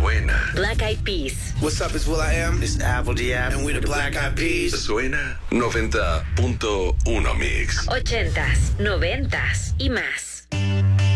Suena. Black Eyed Peas. What's up, it's will.i.am. It's Apple D.F. And we're the Black Eyed Peas. Suena 90.1 Mix. 80s, 90s y más.